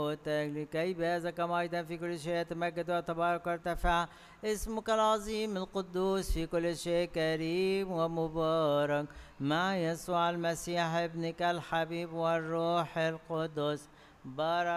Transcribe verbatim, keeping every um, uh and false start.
ملكوتك، لكي بهذا كما أيضا في كل شيء يتمجد ويتبارك ويرتفع اسمك العظيم القدوس في كل شيء، كريم ومبارك مع يسوع المسيح ابنك الحبيب والروح القدس. بارك